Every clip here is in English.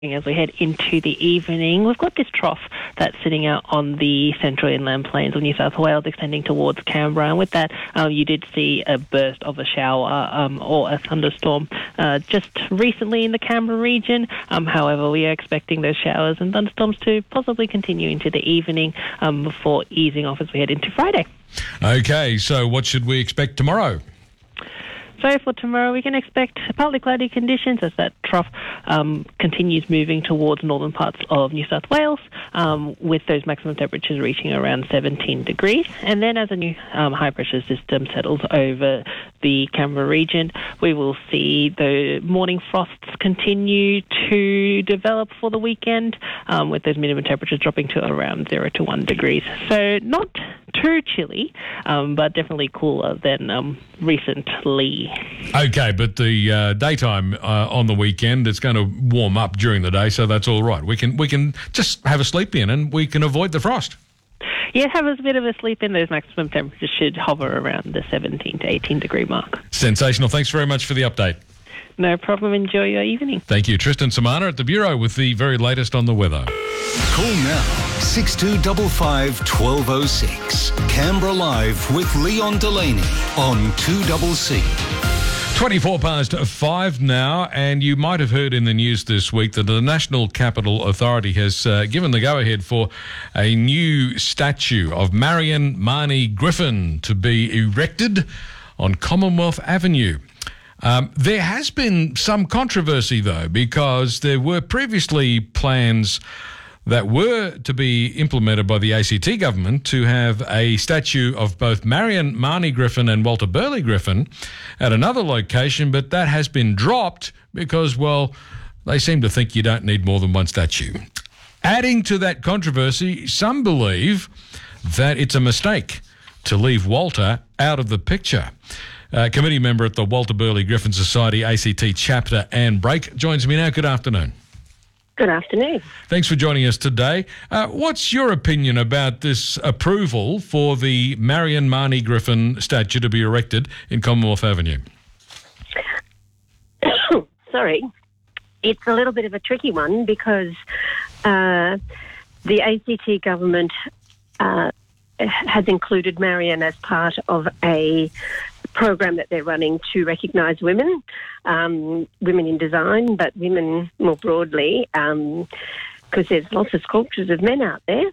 as we head into the evening. We've got this trough that's sitting out on the central inland plains of New South Wales, extending towards Canberra, and with that you did see a burst of a shower or a thunderstorm just recently in the Canberra region. However, we are expecting those showers and thunderstorms to possibly continue into the evening before easing off as we head into Friday. Okay, so what should we expect tomorrow? So for tomorrow, we can expect partly cloudy conditions as that trough continues moving towards northern parts of New South Wales, with those maximum temperatures reaching around 17 degrees. And then as a new high-pressure system settles over the Canberra region, we will see the morning frosts continue to develop for the weekend, with those minimum temperatures dropping to around 0 to 1 degrees. So not too chilly, but definitely cooler than recently. Okay, but the daytime on the weekend, it's going to warm up during the day, so that's all right. We can just have a sleep in and we can avoid the frost. Yeah, have a bit of a sleep in. Those maximum temperatures should hover around the 17 to 18 degree mark. Sensational. Thanks very much for the update. No problem. Enjoy your evening. Thank you. Tristan Samana at the Bureau with the very latest on the weather. Call now 6255 1206. Canberra Live with Leon Delaney on 2CC. 24 past 5 now, and you might have heard in the news this week that the National Capital Authority has given the go-ahead for a new statue of Marion Marnie Griffin to be erected on Commonwealth Avenue. There has been some controversy, though, because there were previously plans that were to be implemented by the ACT government to have a statue of both Marion Marnie Griffin and Walter Burley Griffin at another location, but that has been dropped because, well, they seem to think you don't need more than one statue. Adding to that controversy, some believe that it's a mistake to leave Walter out of the picture. Committee member at the Walter Burley Griffin Society ACT chapter, Anne Brake, joins me now. Good afternoon. Good afternoon. Thanks for joining us today. What's your opinion about this approval for the Marion Marnie Griffin statue to be erected in Commonwealth Avenue? Sorry. It's a little bit of a tricky one because the ACT government has included Marion as part of a program that they're running to recognise women, women in design, but women more broadly, because there's lots of sculptures of men out there.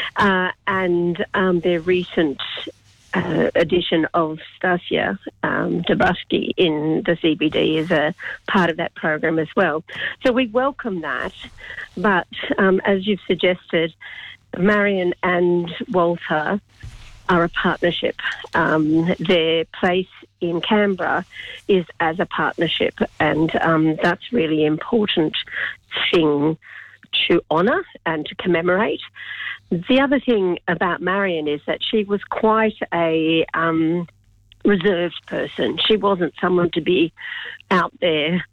And their recent addition of Stasia Dabrowski in the CBD is a part of that program as well. So we welcome that, but as you've suggested, Marion and Walter are a partnership. Their place in Canberra is as a partnership, and that's really important thing to honour and to commemorate. The other thing about Marion is that she was quite a reserved person. She wasn't someone to be out there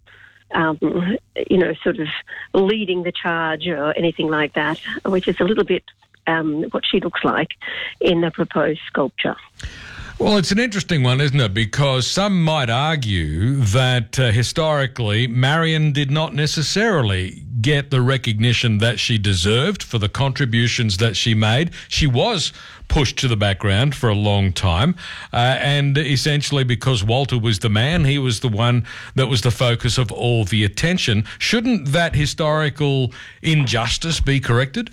sort of leading the charge or anything like that, which is a little bit what she looks like in the proposed sculpture. Well, it's an interesting one, isn't it? Because some might argue that historically Marion did not necessarily get the recognition that she deserved for the contributions that she made. She was pushed to the background for a long time, and essentially because Walter was the man, he was the one that was the focus of all the attention. Shouldn't that historical injustice be corrected?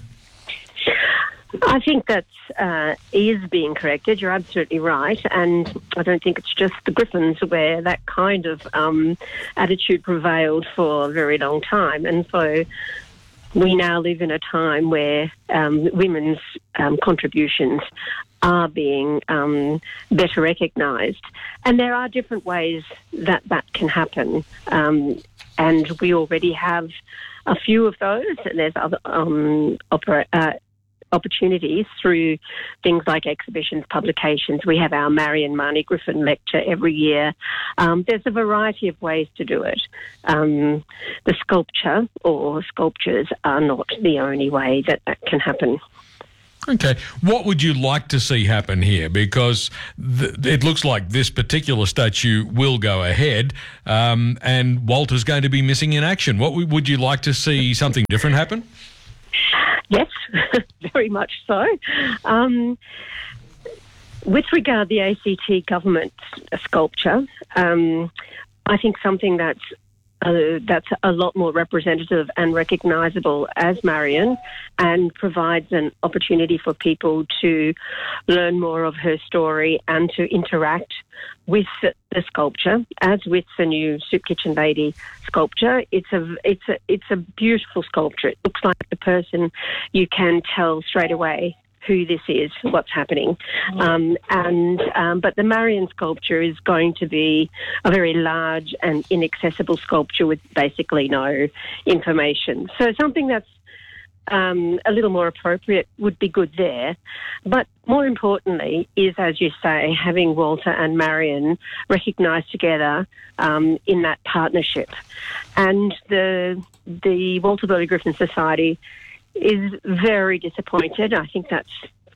I think that is being corrected. You're absolutely right. And I don't think it's just the Griffins where that kind of attitude prevailed for a very long time. And so we now live in a time where women's contributions are being better recognised. And there are different ways that that can happen. And we already have a few of those. And there's other opportunities through things like exhibitions, publications. We have our Marion Marnie Griffin lecture every year. There's a variety of ways to do it. The sculpture or sculptures are not the only way that that can happen. Okay. What would you like to see happen here? Because it looks like this particular statue will go ahead, and Walter's going to be missing in action. What would you like to see something different happen? Yes, very much so. With regard to the ACT government sculpture, I think something that's a lot more representative and recognisable as Marion, and provides an opportunity for people to learn more of her story and to interact with the sculpture, as with the new Soup Kitchen Lady sculpture. It's a beautiful sculpture. It looks like the person, you can tell straight away who this is, what's happening. But the Marion sculpture is going to be a very large and inaccessible sculpture with basically no information. So something that's a little more appropriate would be good there. But more importantly is, as you say, having Walter and Marion recognised together in that partnership. And the Walter Burley Griffin Society is very disappointed. I think that's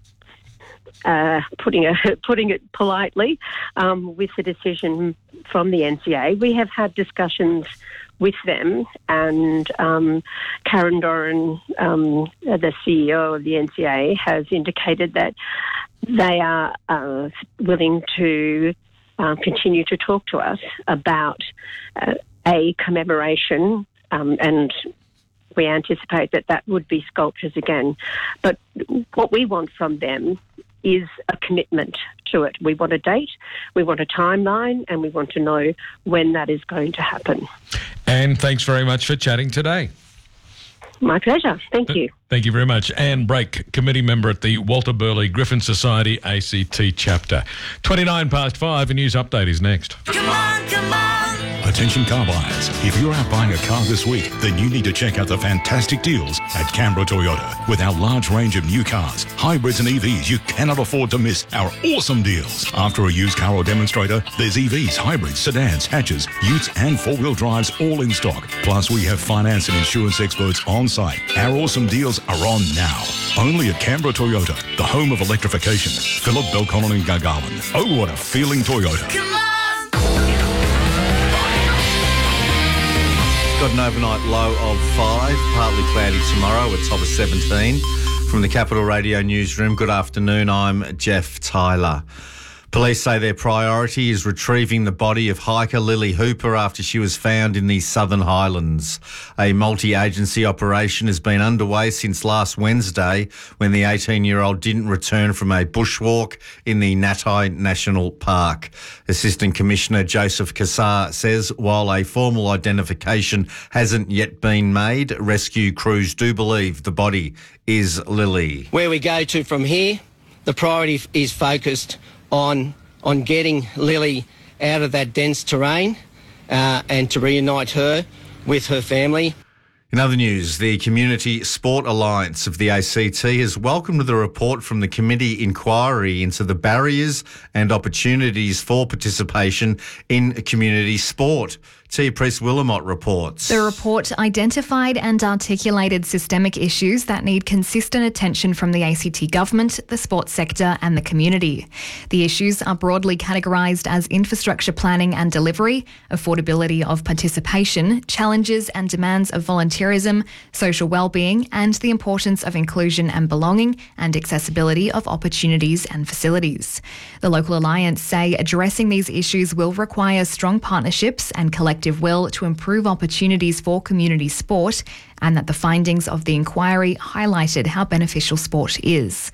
putting it politely, with the decision from the NCA. We have had discussions with them, and Karen Doran, the CEO of the NCA, has indicated that they are willing to continue to talk to us about a commemoration, and we anticipate that would be sculptures again. But what we want from them is a commitment to it. We want a date, we want a timeline, and we want to know when that is going to happen. Anne, thanks very much for chatting today. My pleasure. Thank you. Thank you very much. Anne Brake, committee member at the Walter Burley Griffin Society ACT chapter. 5:29, a news update is next. Come on, come on. Attention car buyers, if you're out buying a car this week, then you need to check out the fantastic deals at Canberra Toyota. With our large range of new cars, hybrids and EVs, you cannot afford to miss our awesome deals. After a used car or demonstrator, there's EVs, hybrids, sedans, hatches, utes and four-wheel drives all in stock. Plus, we have finance and insurance experts on site. Our awesome deals are on now. Only at Canberra Toyota, the home of electrification. Phillip, Belconnen and Gargarland. Oh, what a feeling Toyota. Come on. Got an overnight low of 5, partly cloudy tomorrow, a top of 17. From the Capital Radio newsroom, good afternoon, I'm Jeff Tyler. Police say their priority is retrieving the body of hiker Lily Hooper after she was found in the Southern Highlands. A multi-agency operation has been underway since last Wednesday, when the 18-year-old didn't return from a bushwalk in the Natai National Park. Assistant Commissioner Joseph Kassar says while a formal identification hasn't yet been made, rescue crews do believe the body is Lily. Where we go to from here, the priority is focused on getting Lily out of that dense terrain and to reunite her with her family. In other news, the Community Sport Alliance of the ACT has welcomed the report from the committee inquiry into the barriers and opportunities for participation in community sport. Tia Priest-Willamott reports. The report identified and articulated systemic issues that need consistent attention from the ACT government, the sports sector and the community. The issues are broadly categorised as infrastructure planning and delivery, affordability of participation, challenges and demands of volunteerism, social wellbeing and the importance of inclusion and belonging and accessibility of opportunities and facilities. The local alliance say addressing these issues will require strong partnerships and collective will to improve opportunities for community sport, and that the findings of the inquiry highlighted how beneficial sport is.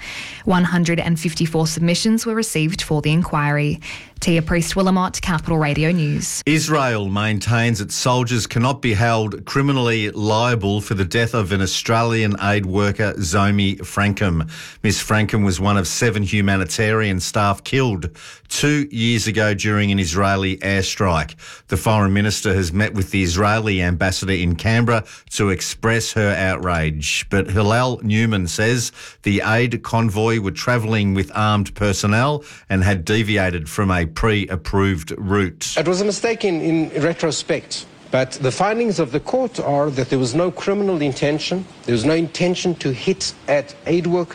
154 submissions were received for the inquiry. Tia Priest-Willamott, Capital Radio News. Israel maintains its soldiers cannot be held criminally liable for the death of an Australian aid worker, Zomi Frankham. Miss Frankham was one of 7 humanitarian staff killed 2 years ago during an Israeli airstrike. The Foreign Minister has met with the Israeli ambassador in Canberra to express her outrage. But Hillel Newman says the aid convoy were travelling with armed personnel and had deviated from a pre-approved route. It was a mistake in retrospect, but the findings of the court are that there was no criminal intention, there was no intention to hit at aid workers,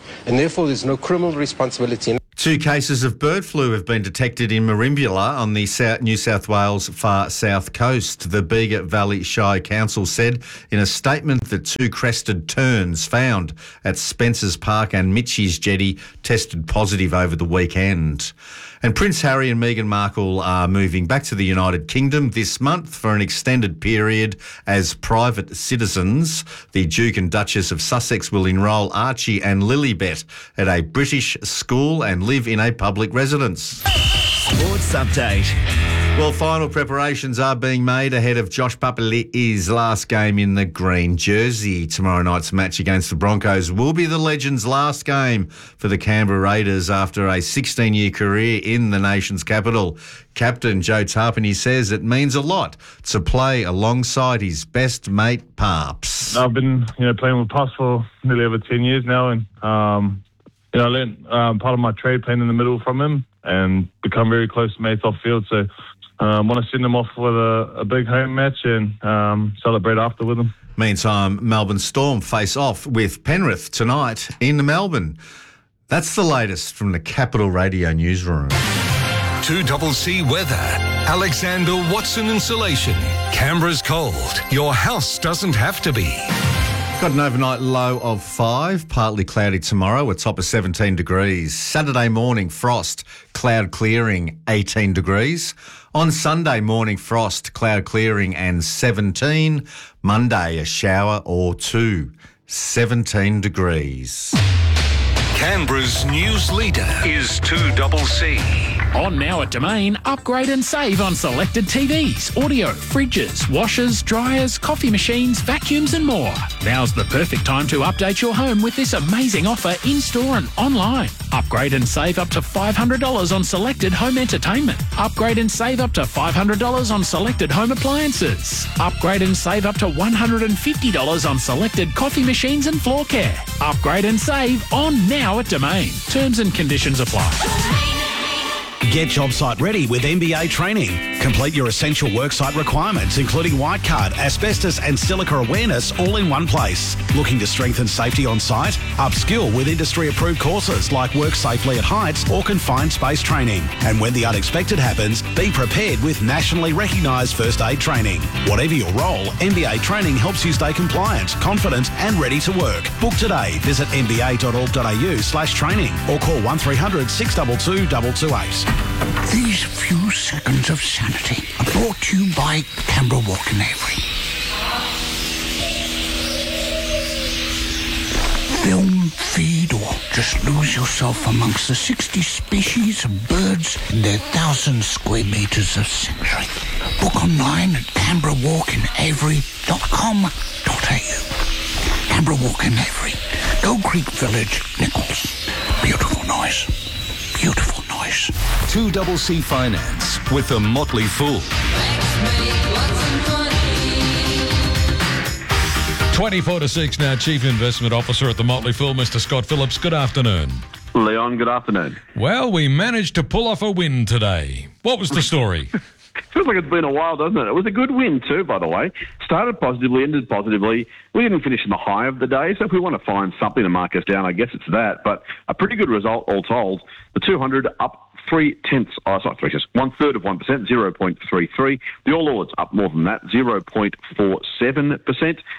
and therefore there's no criminal responsibility. 2 cases of bird flu have been detected in Merimbula on the New South Wales far south coast. The Bega Valley Shire Council said in a statement that 2 crested terns found at Spencer's Park and Mitchie's Jetty tested positive over the weekend. And Prince Harry and Meghan Markle are moving back to the United Kingdom this month for an extended period as private citizens. The Duke and Duchess of Sussex will enrol Archie and Lilibet at a British school and live in a public residence. Sports update. Well, final preparations are being made ahead of Josh Papali'i's last game in the green jersey. Tomorrow night's match against the Broncos will be the Legends' last game for the Canberra Raiders after a 16-year career in the nation's capital. Captain Joe Tarpany says it means a lot to play alongside his best mate, Parps. I've been playing with Parps for nearly over 10 years now, and I learned part of my trade playing in the middle from him and become very close mates off field. So I want to send him off with a big home match and celebrate after with him. Meantime, Melbourne Storm face off with Penrith tonight in Melbourne. That's the latest from the Capital Radio newsroom. 2CC weather. Alexander Watson Insulation. Canberra's cold. Your house doesn't have to be. Got an overnight low of 5, partly cloudy tomorrow, a top of 17 degrees. Saturday morning, frost, cloud clearing, 18 degrees. On Sunday morning, frost, cloud clearing and 17. Monday, a shower or 2, 17 degrees. Canberra's news leader is 2CC. On now at Domain, upgrade and save on selected TVs, audio, fridges, washers, dryers, coffee machines, vacuums and more. Now's the perfect time to update your home with this amazing offer in-store and online. Upgrade and save up to $500 on selected home entertainment. Upgrade and save up to $500 on selected home appliances. Upgrade and save up to $150 on selected coffee machines and floor care. Upgrade and save on now at Domain. Terms and conditions apply. Get job site ready with MBA training. Complete your essential worksite requirements, including white card, asbestos and silica awareness, all in one place. Looking to strengthen safety on site? Upskill with industry-approved courses like Work Safely at Heights or Confined Space training. And when the unexpected happens, be prepared with nationally recognised first aid training. Whatever your role, MBA training helps you stay compliant, confident and ready to work. Book today. Visit mba.org.au/training or call 1300 622 228. These few seconds of sanity are brought to you by Canberra Walk in Avery. Film, feed, or just lose yourself amongst the 60 species of birds in their 1,000 square metres of sanctuary. Book online at canberrawalkinavery.com.au. Canberra Walk in Avery, Gold Creek Village, Nichols. Beautiful noise. Beautiful noise. 2CC Finance with the Motley Fool. 24 to 6 now, Chief Investment Officer at the Motley Fool, Mr. Scott Phillips. Good afternoon. Leon, good afternoon. Well, we managed to pull off a win today. What was the story? Feels like it's been a while, doesn't it? It was a good win too, by the way. Started positively, ended positively. We didn't finish in the high of the day, so if we want to find something to mark us down, I guess it's that. But a pretty good result all told. The 200 up 1/3 of 1%, 0.33. The All Ords up more than that, 0.47%,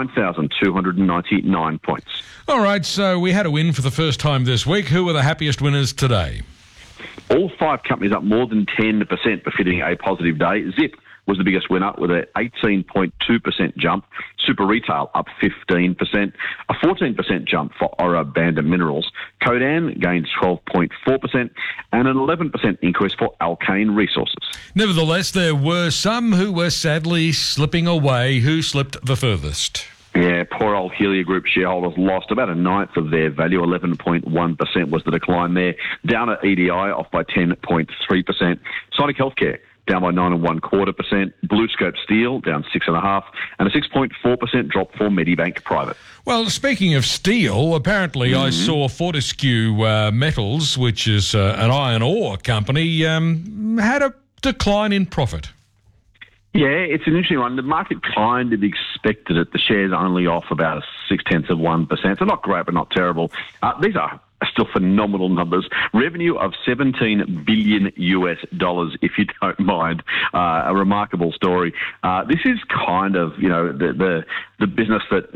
9,299 points. All right, so we had a win for the first time this week. Who were the happiest winners today? All 5 companies up more than 10%, befitting a positive day. Zip was the biggest winner with an 18.2% jump. Super Retail up 15%. A 14% jump for Ora Banda Minerals. Codan gains 12.4% and an 11% increase for Alkane Resources. Nevertheless, there were some who were sadly slipping away. Who slipped the furthest? Yeah, poor old Helia Group shareholders lost about a ninth of their value. 11.1% was the decline there. Down at EDI, off by 10.3%. Sonic Healthcare down by 9.25%. BlueScope Steel down 6.5%, and a 6.4% drop for Medibank Private. Well, speaking of steel, apparently I saw Fortescue Metals, which is an iron ore company, had a decline in profit. Yeah, it's an interesting one. The market kind of expected it. The share's only off about 0.6%. So not great, but not terrible. These are still phenomenal numbers. Revenue of $17 billion US, if you don't mind. A remarkable story. This is kind of, the business that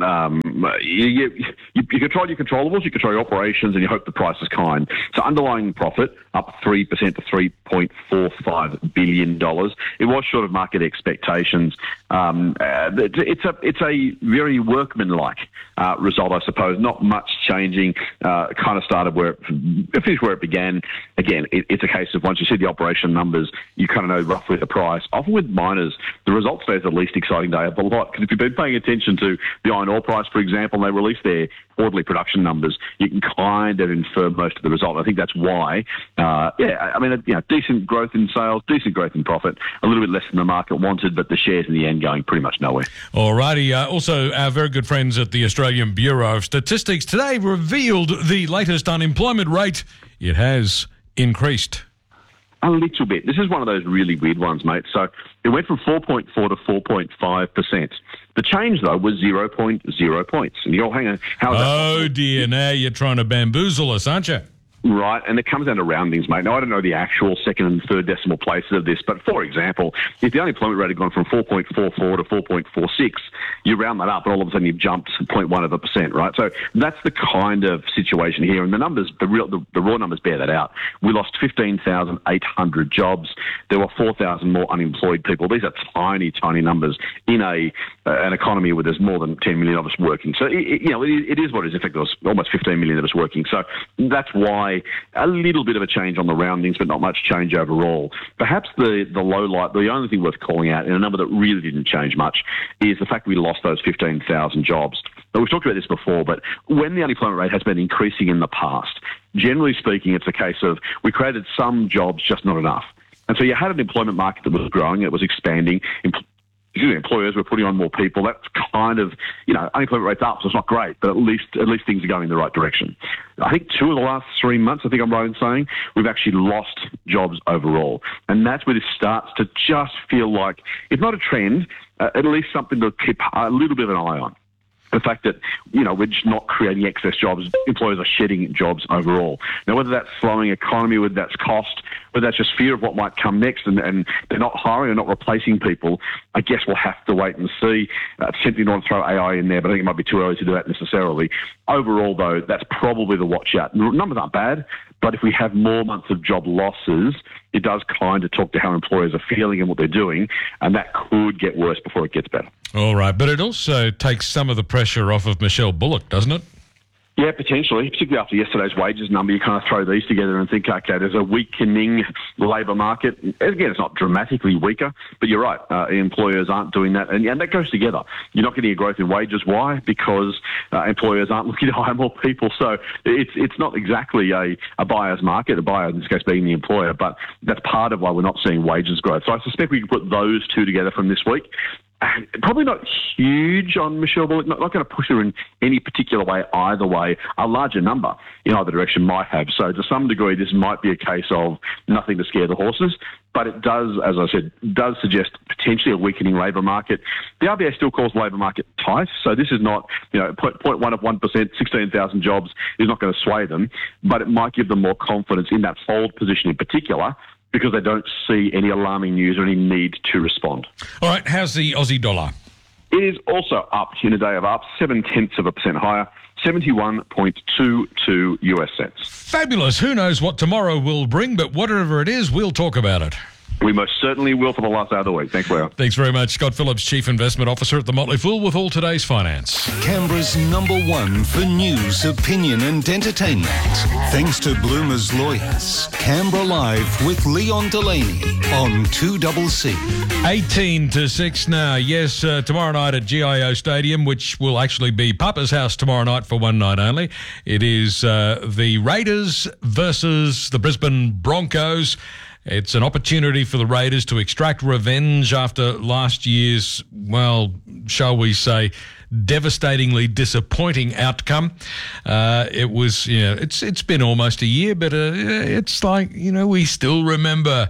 you control your controllables, you control your operations, and you hope the price is kind. So underlying profit up 3% to $3.45 billion. It was short of market expectations. It's a very workmanlike result, I suppose. Not much changing. Kind of started where it finished where it began. Again, it's a case of once you see the operation numbers, you kind of know roughly the price. Often with miners, the results day is the least exciting day of the lot, because if you've been paying attention to the iron ore price, for example, and they release their quarterly production numbers, you can kind of infer most of the result. I think that's why, decent growth in sales, decent growth in profit, a little bit less than the market wanted, but the shares in the end going pretty much nowhere. All righty. Also, our very good friends at the Australian Bureau of Statistics today revealed the latest unemployment rate. It has increased. A little bit. This is one of those really weird ones, mate. So it went from 4.4 to 4.5%. The change, though, was 0.0 points. And you're hang on. How is that possible? Dear, now you're trying to bamboozle us, aren't you? Right, and it comes down to roundings, mate. Now, I don't know the actual second and third decimal places of this, but for example, if the unemployment rate had gone from 4.44 to 4.46, you round that up, and all of a sudden you've jumped 0.1%, right? So that's the kind of situation here, and the numbers, the raw numbers bear that out. We lost 15,800 jobs. There were 4,000 more unemployed people. These are tiny, tiny numbers in an economy where there's more than 10 million of us working. So, it is what it is. In fact, there was almost 15 million of us working. So that's why a little bit of a change on the roundings, but not much change overall. Perhaps the low light, the only thing worth calling out, in a number that really didn't change much, is the fact we lost those 15,000 jobs. Now, we've talked about this before, but when the unemployment rate has been increasing in the past, generally speaking, it's a case of we created some jobs, just not enough. And so you had an employment market that was growing, it was expanding. Employers were putting on more people. That's kind of, unemployment rate's up, so it's not great, but at least things are going in the right direction. I think 2 of the last 3 months, I think I'm right in saying, we've actually lost jobs overall. And that's where this starts to just feel like, if not a trend, at least something to keep a little bit of an eye on. The fact that, we're just not creating excess jobs, employers are shedding jobs overall. Now, whether that's slowing economy, whether that's cost, whether that's just fear of what might come next and they're not hiring or not replacing people, I guess we'll have to wait and see. Simply not throw AI in there, but I think it might be too early to do that necessarily. Overall, though, that's probably the watch out. The numbers aren't bad, but if we have more months of job losses, it does kind of talk to how employers are feeling and what they're doing, and that could get worse before it gets better. All right, but it also takes some of the pressure off of Michelle Bullock, doesn't it? Yeah, potentially, particularly after yesterday's wages number. You kind of throw these together and think, okay, there's a weakening labour market. Again, it's not dramatically weaker, but you're right, employers aren't doing that, and that goes together. You're not getting a growth in wages. Why? Because employers aren't looking to hire more people. So it's not exactly a buyer's market, a buyer in this case being the employer, but that's part of why we're not seeing wages growth. So I suspect we can put those two together from this week. Probably not huge on Michelle Bullock, not going to push her in any particular way either way. A larger number in either direction might have. So to some degree, this might be a case of nothing to scare the horses, but it does, as I said, suggest potentially a weakening labour market. The RBA still calls the labour market tight, so this is not, 0.1 of 1%, 16,000 jobs is not going to sway them, but it might give them more confidence in that fold position in particular, because they don't see any alarming news or any need to respond. All right, how's the Aussie dollar? It is also up in a day of up, 0.7% higher, 71.22 US cents. Fabulous. Who knows what tomorrow will bring, but whatever it is, we'll talk about it. We most certainly will for the last hour of the week. Thanks, Leo. Thanks very much. Scott Phillips, Chief Investment Officer at the Motley Fool, with all today's finance. Canberra's #1 for news, opinion and entertainment. Thanks to Bloomer's Lawyers. Canberra Live with Leon Delaney on 2CC. 18 to 6 now. Yes, tomorrow night at GIO Stadium, which will actually be Papa's house tomorrow night for one night only. It is the Raiders versus the Brisbane Broncos. It's an opportunity for the Raiders to extract revenge after last year's, well, shall we say, devastatingly disappointing outcome. It was, it's been almost a year, but it's like, we still remember.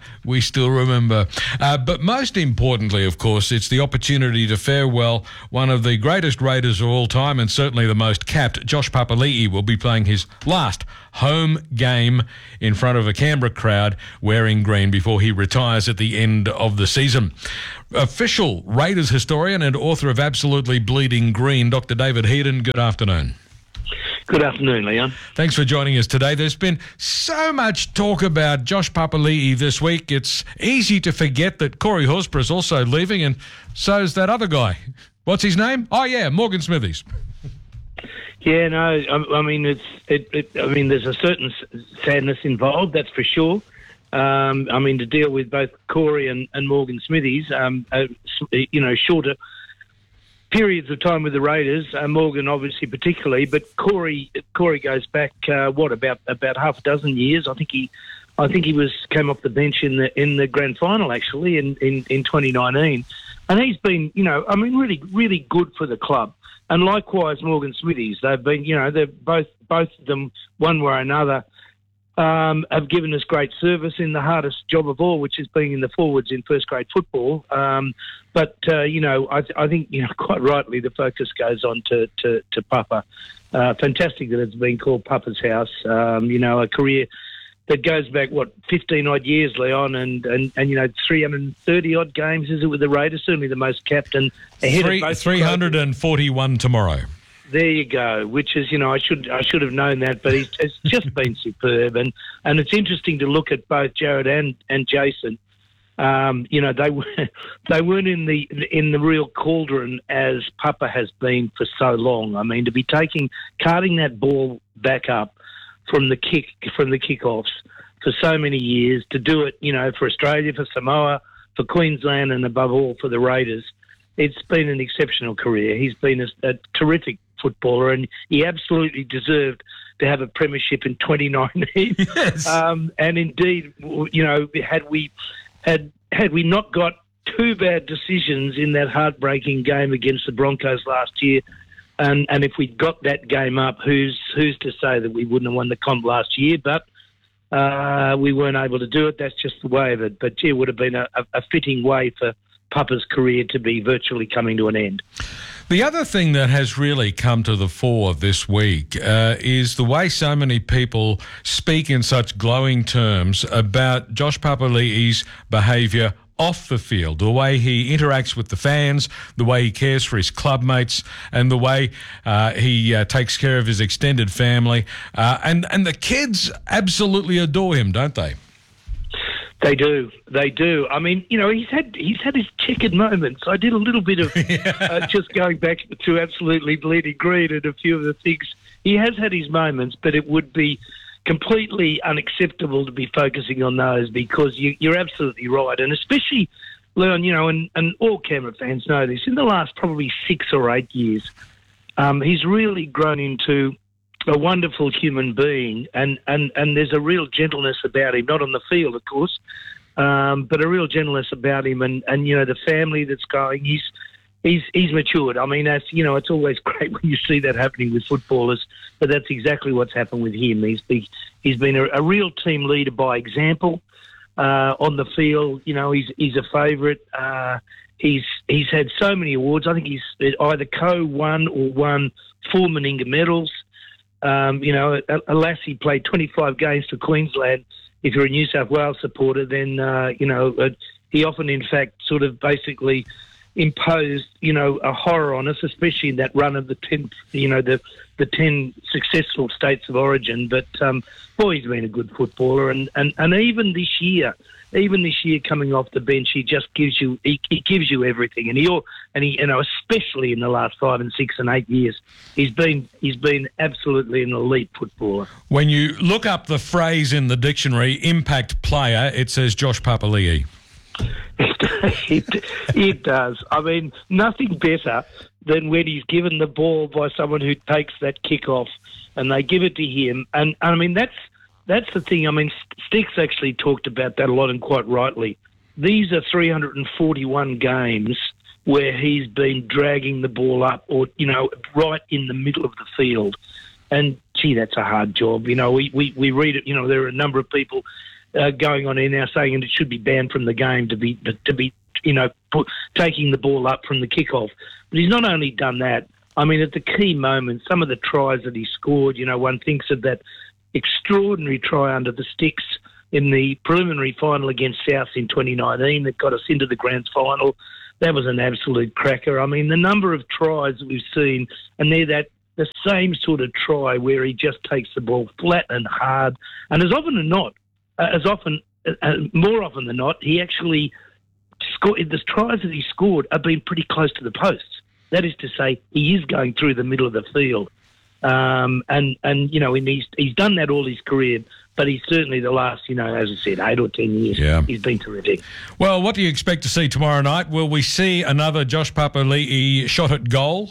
But most importantly, of course, it's the opportunity to farewell one of the greatest Raiders of all time, and certainly the most capped. Josh Papali'i will be playing his last home game in front of a Canberra crowd wearing green before he retires at the end of the season. Official Raiders historian and author of Absolutely Bleeding Green, Dr. David Headon, good afternoon. Good afternoon, Leon. Thanks for joining us today. There's been so much talk about Josh Papali'i this week. It's easy to forget that Corey Horsburgh's also leaving, and so's that other guy. What's his name? Oh, yeah, Morgan Smithies. Yeah, no, I mean, there's a certain sadness involved, that's for sure. I mean, to deal with both Corey and Morgan Smithies, shorter periods of time with the Raiders, Morgan obviously particularly, but Corey goes back about half a dozen years. I think he came off the bench in the grand final actually in 2019, and he's been really good for the club. And likewise, Morgan Smithies, they've been, they're both of them, one way or another, have given us great service in the hardest job of all, which is being in the forwards in first grade football. But I think, quite rightly, the focus goes on to Papa. Fantastic that it's been called Papa's house. A career that goes back, 15-odd years, Leon, and 330-odd games, is it, with the Raiders? Certainly the most capped and ahead of both. 341 tomorrow. There you go, which is, I should have known that, but it's just been superb. And it's interesting to look at both Jared and Jason. They weren't in the real cauldron as Papa has been for so long. I mean, to be carting that ball back up from the kickoffs for so many years, to do it, for Australia, for Samoa, for Queensland, and above all for the Raiders, it's been an exceptional career. He's been a terrific footballer, and he absolutely deserved to have a premiership in 2019. Yes. And indeed, had we not got two bad decisions in that heartbreaking game against the Broncos last year, and if we'd got that game up, who's to say that we wouldn't have won the comp last year? But we weren't able to do it. That's just the way of it. But it would have been a fitting way for Papa's career to be virtually coming to an end. The other thing that has really come to the fore this week is the way so many people speak in such glowing terms about Josh Papali'i's behaviour off the field, the way he interacts with the fans, the way he cares for his club mates, and the way he takes care of his extended family. And the kids absolutely adore him, don't they? They do. I mean, he's had his checkered moments. I did a little bit of just going back to Absolutely Bleeding Green and a few of the things. He has had his moments, but it would be completely unacceptable to be focusing on those, because you're absolutely right. And especially, Leon, and all Canberra fans know this, in the last probably 6 or 8 years, he's really grown into a wonderful human being, and there's a real gentleness about him, not on the field, of course, but a real gentleness about him, and the family that's going, he's matured. I mean, it's always great when you see that happening with footballers, but that's exactly what's happened with him. He's been a real team leader by example on the field. He's a favourite. He's had so many awards. I think he's either co-won or won 4 Meninga medals. Lassie played 25 games for Queensland. If you're a New South Wales supporter, then, he often, in fact, sort of basically imposed, a horror on us, especially in that run of the 10, the 10 successful states of origin. But, boy, he's been a good footballer. And even this year coming off the bench, he just gives you everything. And he especially in the last 5 and 6 and 8 years, he's been absolutely an elite footballer. When you look up the phrase in the dictionary, impact player, it says Josh Papali'i. It does. I mean, nothing better than when he's given the ball by someone who takes that kick off and they give it to him. And I mean, that's the thing. I mean, Sticks actually talked about that a lot, and quite rightly. These are 341 games where he's been dragging the ball up or, right in the middle of the field. And, gee, that's a hard job. We read it, there are a number of people going on here now saying it should be banned from the game to be taking the ball up from the kickoff. But he's not only done that, I mean, at the key moments, some of the tries that he scored, one thinks of that extraordinary try under the sticks in the preliminary final against South in 2019 that got us into the grand final. That was an absolute cracker. I mean, the number of tries that we've seen, and they're the same sort of try where he just takes the ball flat and hard. And more often than not, he actually scored. The tries that he scored have been pretty close to the posts. That is to say, he is going through the middle of the field. And he's done that all his career, but he's certainly the last, as I said, 8 or 10 years, he's been terrific. Well, what do you expect to see tomorrow night? Will we see another Josh Papali'i shot at goal?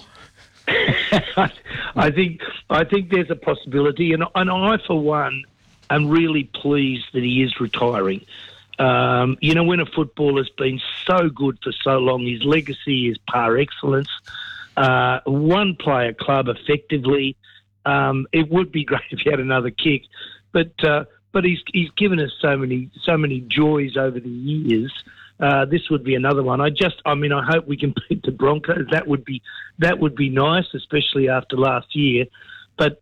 I think there's a possibility, and I, for one, am really pleased that he is retiring. When a footballer's been so good for so long, his legacy is par excellence. One player club effectively. It would be great if he had another kick, but he's given us so many joys over the years. This would be another one. I hope we can beat the Broncos. That would be nice, especially after last year. But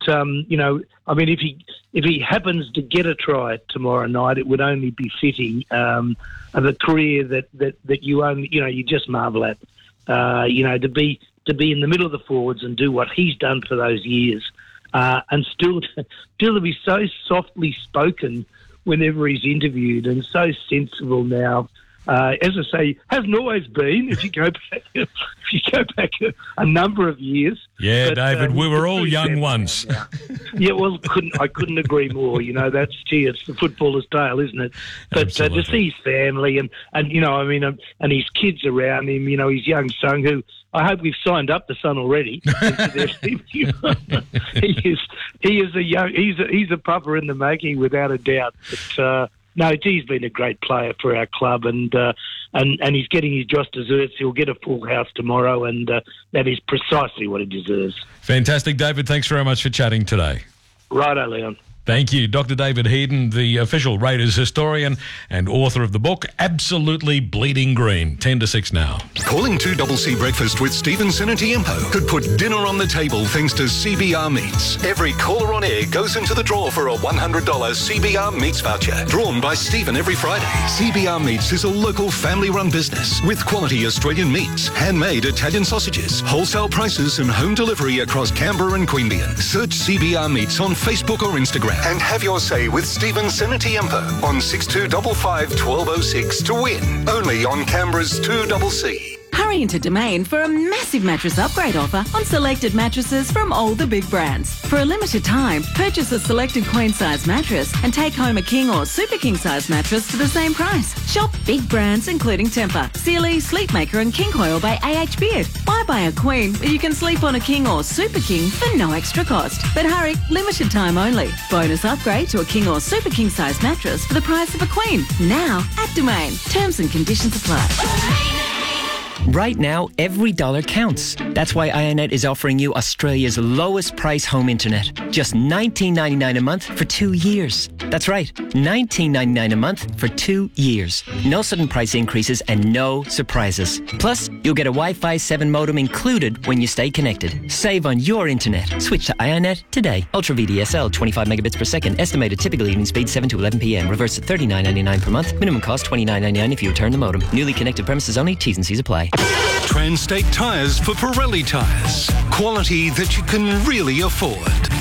if he happens to get a try tomorrow night, it would only be fitting of a career that you just marvel at. To be in the middle of the forwards and do what he's done for those years, and still to be so softly spoken whenever he's interviewed and so sensible now. As I say, hasn't always been. If you go back a number of years. Yeah, but, David, we were all young once. Yeah, well, I couldn't agree more. It's the footballer's tale, isn't it? But to see his family and his kids around him, his young son, who I hope we've signed up the son already. He's a pupper in the making, without a doubt. But no, he's been a great player for our club, and he's getting his just desserts. He'll get a full house tomorrow, and that is precisely what he deserves. Fantastic, David. Thanks very much for chatting today. Righto, Leon. Thank you. Dr. David Heaton, the official Raiders historian and author of the book, Absolutely Bleeding Green. 10 to 6 now. Calling 2CC Breakfast with Stephen Sinatiempo could put dinner on the table thanks to CBR Meats. Every caller on air goes into the draw for a $100 CBR Meats voucher, drawn by Stephen every Friday. CBR Meats is a local family-run business with quality Australian meats, handmade Italian sausages, wholesale prices and home delivery across Canberra and Queanbeyan. Search CBR Meats on Facebook or Instagram and have your say with Stephen Sinatiempo on 6255 1206 to win. Only on Canberra's 2CC. Hurry into Domain for a massive mattress upgrade offer on selected mattresses from all the big brands. For a limited time, purchase a selected queen-size mattress and take home a king or super king-size mattress for the same price. Shop big brands including Tempur, Sealy, Sleepmaker and King Coil by AH Beard. Why buy a queen where you can sleep on a king or super king for no extra cost? But hurry, limited time only. Bonus upgrade to a king or super king-size mattress for the price of a queen. Now at Domain. Terms and conditions apply. Right now, every dollar counts. That's why Ionet is offering you Australia's lowest price home internet. Just $19.99 a month for 2 years. That's right, $19.99 a month for 2 years. No sudden price increases and no surprises. Plus, you'll get a Wi-Fi 7 modem included when you stay connected. Save on your internet. Switch to Ionet today. Ultra VDSL, 25 megabits per second. Estimated typical evening speed 7 to 11 p.m. Reverse at $39.99 per month. Minimum cost $29.99 if you return the modem. Newly connected premises only. T's and C's apply. Transtate Tyres for Pirelli tyres. Quality that you can really afford.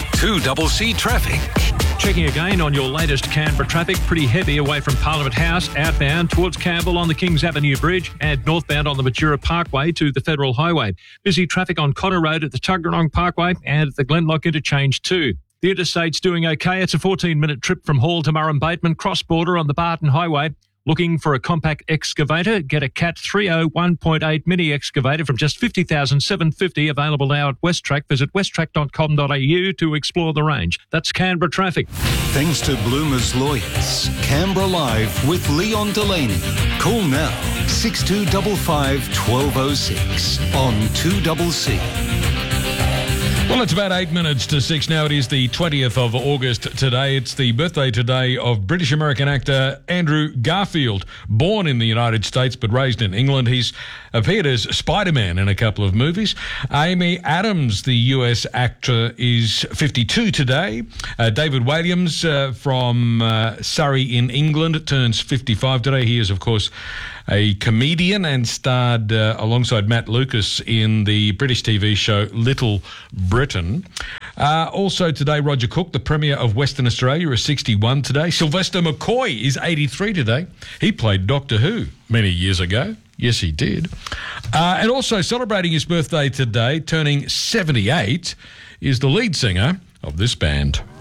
2CC Traffic. Checking again on your latest Canberra traffic. Pretty heavy away from Parliament House, outbound towards Campbell on the Kings Avenue Bridge and northbound on the Matura Parkway to the Federal Highway. Busy traffic on Connor Road at the Tuggeranong Parkway and at the Glenlock Interchange too. The interstate's doing okay. It's a 14-minute trip from Hall to Murrum Bateman, cross-border on the Barton Highway. Looking for a compact excavator? Get a Cat 30 1.8 mini excavator from just $50,750, available now at Westtrack. Visit westtrack.com.au to explore the range. That's Canberra Traffic. Thanks to Bloomer's Lawyers. Canberra Live with Leon Delaney. Call now 6255 1206 on 2CC. Well, it's about 8 minutes to 6 now. It is the 20th of August today. It's the birthday today of British-American actor Andrew Garfield. Born in the United States but raised in England, he's appeared as Spider-Man in a couple of movies. Amy Adams, the US actor, is 52 today. David Williams from Surrey in England turns 55 today. He is, of course, a comedian and starred alongside Matt Lucas in the British TV show Little Britain. Also today, Roger Cook, the Premier of Western Australia, is 61 today. Sylvester McCoy is 83 today. He played Doctor Who many years ago. Yes, he did. And also celebrating his birthday today, turning 78, is the lead singer of this band.